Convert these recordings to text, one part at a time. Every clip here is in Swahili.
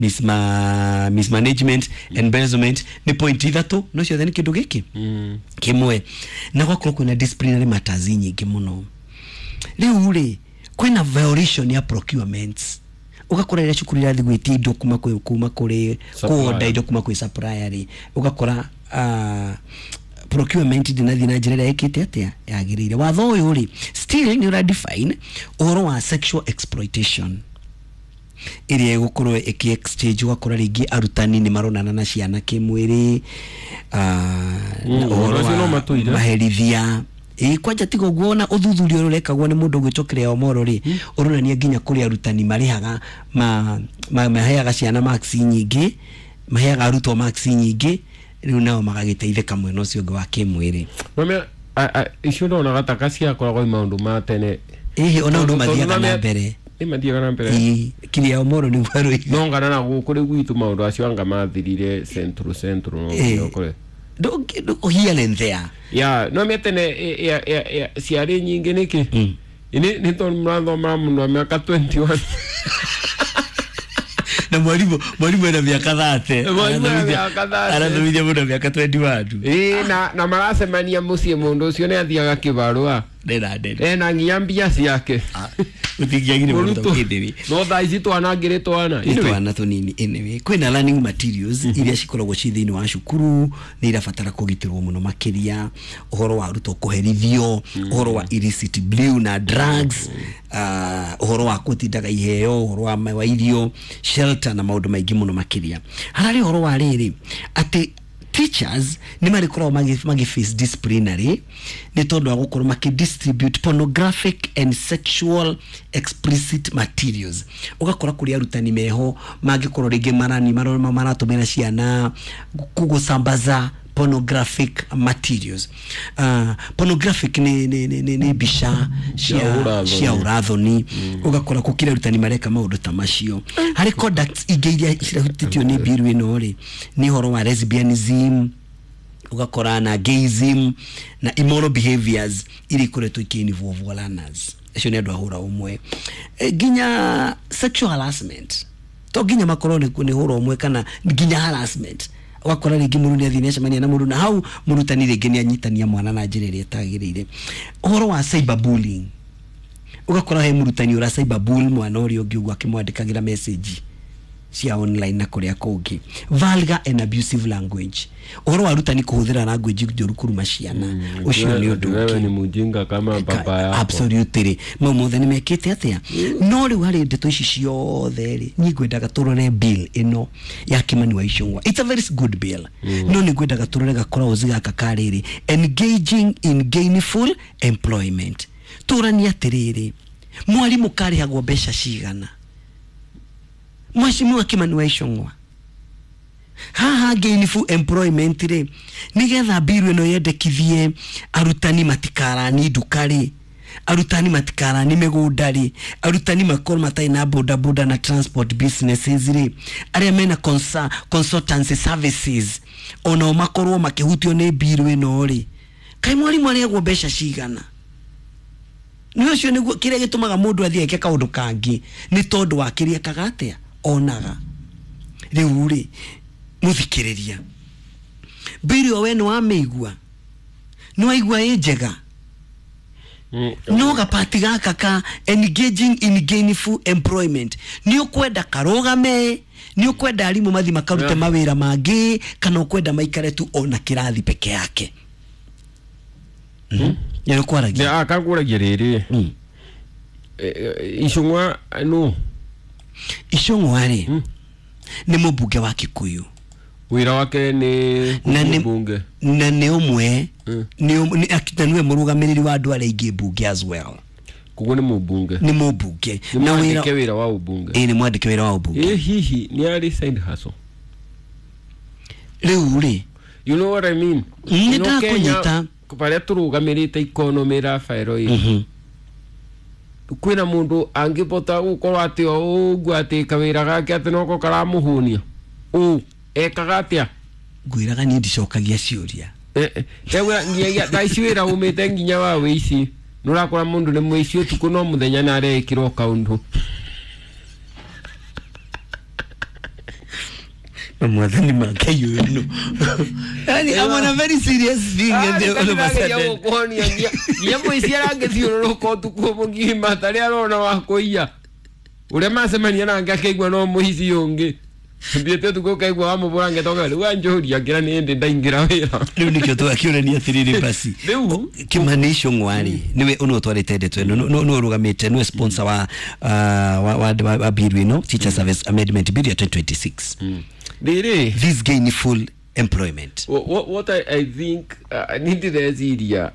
mismanagement, embezzlement, ni point ithatu no cio thani kindu giki kimwe na gwakorwo kwina disciplinary matters nyingi muno riu ri kwina violation ya procurements ugakora ile cukuru irathi gwiti indo kuma kuri kuoda indo kuma kwi supplier ri ugakora procurement dinathi na njira yakite atia yagirire watho uyu ri still ni ura define uhoro wa sexual exploitation iria gukorwo exchange ugakora ringi arutani ni maronana na ciana kimwiri uhoro wa maherithia kwanja tigo guona uthuthurio rurekagwo ni mundu gwicokire omoro ri uronania nginya kuri arutani marihaga maheaga ciana max nyingi maheaga arutwo max nyingi riu nao magagiteithika mwena ucio wa kimwiri mame icio ndona gatakacia koragwo maundu ma tene ona undu mathiaga na mbere mathiaga na mbere kiri omoro ni baro no ngana na gukuri gwitu maundu acio anga mathirire centro no kore here and there no metene ciari nyingi niki ni to mrathoma muno miaka 21 na mwalimu ena miaka 30 anathomithia muno miaka 21 na marasemania mucie mundu ucio ni athiaga kibarua na ngiambia ciake uthigiagire mundu kidiri no thaici twanangire twana tunini anyway kwina learning materials iria cikoragwo ci thiini wa cukuru ni irabatara kugitirwo muno makiria uhoro wa ruto kuherithio uhoro wa illicit blue na drugs uhoro wa kutindaga iheo uhoro wa irio shelter na maundu maingi muno makiria harari uhoro wa riri ati teachers ni marikoro magi face disciplinary ni tondu wa gukorwo distribute pornographic and sexual explicit materials ugakora kuri arutani meho magikorwo ringi maratumira ciana kugusambaza pornographic materials pornographic ni bisha cia urathoni ugakora kukira rutani mareka maundu ta macio hari conducts igeria cirahutitio ni biru ino ri ni horo wa lesbianism ugakora na gayism na immoral behaviors iri kureto ikinivuvu learners icio ni andu ahura umwe ginya sexual harassment to ginya makorone ni hura umwe kana ginya harassment wakora ringi muruni athinesha mania na muru na hau murutani ringi ni anyitania mwana na njira iria tagirire uhoro wa cyberbullying ugakora he murutani ura cyberbully mwana uri ungi ugwa kimwandikagira message cia online na kuria kungi vulgar and abusive language uhoro wa rutani kuhuthira language njuru kuruma ciana ucio ni undu wewe ni mujinga kama baba yako absolutely mothe ni mekite atia no ri hari ndeto ici ciothe ri ni ngwendaga turore bill ino ya Kimani wa Ichung'wa it's a very good bill no ni ngwendaga turore gakora uziga kakariri engaging in gainful employment turani atiriri mwalimu kari hagwo besha cigana Mheshimiwa Kimani wa Ichung'wa gainful employment ri nigetha biru ino yendekithie arutani matikarani ndukari arutani matikarani megundari arutani makor matai na boda na transport businesses ri aria mena consultancy services ono makorwo makihutio ni biru ino ri kai mwalimu ari agwo besha cigana niyo cio niguo kiria gitumaga mundu athie eke kaundu kangi ni tondu wa kiria kagatea onaga riu ri muthikiriria biru we no ameigua no aigua njega no gapati gaka ka engaging in gainful employment ni ukwenda karogame ni ukwenda alimu mathi makarute mawira mangi kana ukwenda maikare tu ona kirathi peke yake ya kwaragia ya akaguragia riri Ichung'wa no Ichung'wa ri ni mubunge wa Kikuyu wira wake ni mbunge na ni umwe ni akitanwe murugamiriri wa andu ari ingi mbunge as well kugo ni mubunge na wira wa ubunge ni mwandike wira wa ubunge hihi ni ari side hustle riu ri you know what I mean ni da kunyita kupare turugamirite economy ra fairo yi kwina mundu angipota gukorwa ati ogwa ati kawira gake ati noko karamuhunia ekagatia gwiraga ni ndicokagia ciuria ewe ngiya daicwira umite nginya wa wici nurakora mundu ni mwici utuku no muthenya na arekirwo kaundu mwathani make you know. Yani I'm on a very serious thing and all of a sudden yamo isiara ngethio ko tuko mugi matari arona wakoia ure masemania nanga keigwa no muhici ungi Biete tuko kaigwa wa mubura ngetoka riu anjoria ngira ni ndi ndaingira wira riu nikyo twakiurania atiriri basi kimanisho ngwari niwe uno twarite ndeto no rugamite no sponsor wa bill we know Teacher Service Amendment Bill ya 2026 this gainful employment. What I think need the idea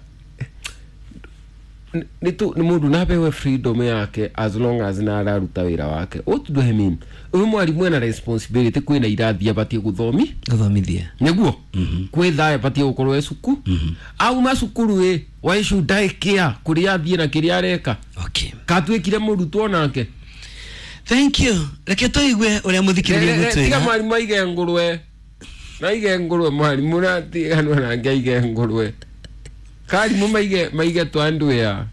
ni mundu napewe freedom yake as long as na araruta wira wake. What do I mean? Uyu mwarimu ena responsibility kwina irathi abatie guthomithia niguo kwitha abatie gukorwo esuku au masukuru why should I care kuri athie na kiri areka katwikire murutwo nake. Thank you. Reke toigwe uria muthikiriria gutwe tiga mwarimu aige ngurwe na ige ngurwe mwarimu na tiga na ngeige ngurwe kari mu maige twandu ya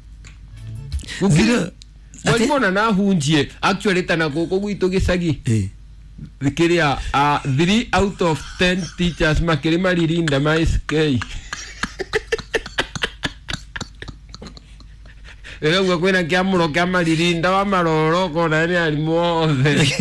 Walimona na hunjie actually tana koko gwito gisagi thikiria 3 out of 10 teachers makiri maririnda maiske Ewe kwena kiamuro kya maririnda wa maroro kona ni alimothe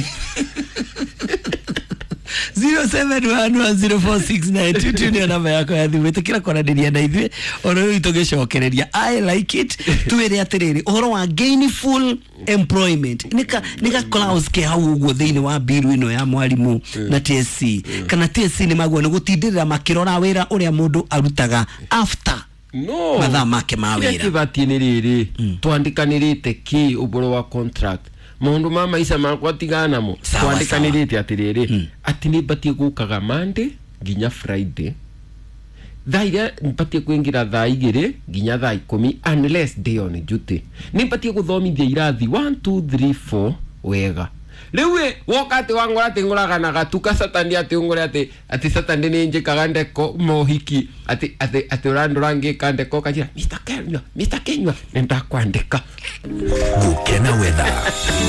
0711046922 ni namba yako ya thimu tukira kwanadiria na ithuĩ oro itugicokereria I like it tuwire atiriri uhoro wa gainful employment nika clause ke hau uguo thiini wa bill ino ya mwarimu na TSC kana TSC ni magwo ni gutindirira makirora wira uria mundu arutaga after no mathaa make ma wira kibati ni riri twandikanirite ki uboro wa contract mundu mama isa makwa tigana mo twandikanirite atiriri ati ni batie gukaga Monday ginya Friday thaira batie kuingira thaa 2 ginya thaa 10 unless day on duty ni batie guthomithia irathi 1 2 3 4 wega lewe wakati wangu ati nguraga na gatuka Saturday ati ngure ati Saturday ni njikaga ndeko mohiki ati rando rangi kandeko kajira Mr. Kenywa nenda kwandika Gukena weather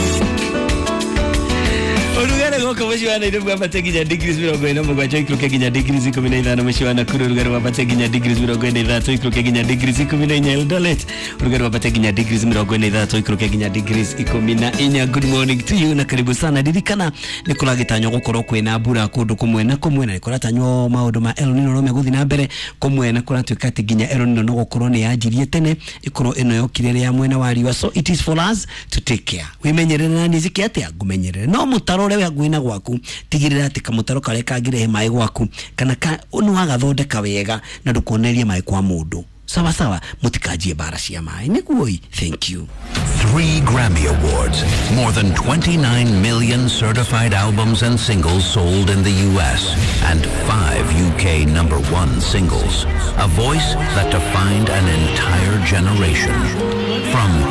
Urugare goko mushiwana ire bwa bateginya degrees 47 ikruke ginya degrees 15 mushiwana kuru urugare wa bateginya degrees 43 ikruke ginya degrees 14 Eldoret urugare wa bateginya degrees 43 ikruke ginya degrees 14. Good morning to you na karibu sana dirikana nikora gitanyo gukorwo kwina mbura kundu kumwe na nikora tanyo maundu ma El Nino no meguthi na mbere kumwe na kora twikati ginya El Nino no gukorwo ni yajirie tene ikorwo ino yokirere ya mwena wa riwa so it is for us to take care wimenyerere na niziki atia gumenyerere no mutaro ule gwina gwaku tigirira ati kamutaro kare kagire mai gwaku kana unu agathondeka wega na ndukonerie mai kwa mundu sawa sawa mutikajie bara cia mai niguoi. Thank you. 3 Grammy Awards, more than 29 million certified albums and singles sold in the US, and 5 UK #1 singles. A voice that defined an entire generation. From